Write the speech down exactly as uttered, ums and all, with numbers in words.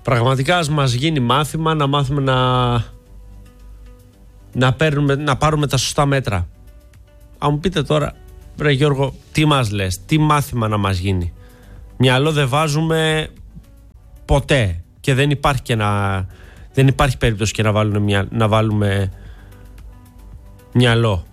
Πραγματικά ας μας γίνει μάθημα να μάθουμε να, να, παίρνουμε, να πάρουμε τα σωστά μέτρα. Αν μου πείτε τώρα, ρε Γιώργο, τι μας λες, τι μάθημα να μας γίνει? Μυαλό δεν βάζουμε ποτέ και δεν υπάρχει, και να, δεν υπάρχει περίπτωση και να βάλουμε, μια, να βάλουμε μυαλό.